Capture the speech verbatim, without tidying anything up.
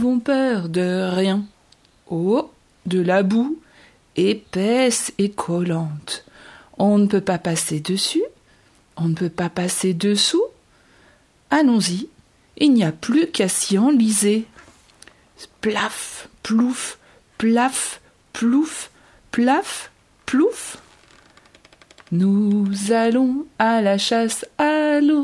N'avons peur de rien. Oh, de la boue, épaisse et collante. On ne peut pas passer dessus, on ne peut pas passer dessous. Allons-y, il n'y a plus qu'à s'y enliser. Plaf, plouf, plaf, plouf, plaf, plouf. Nous allons à la chasse à l'eau.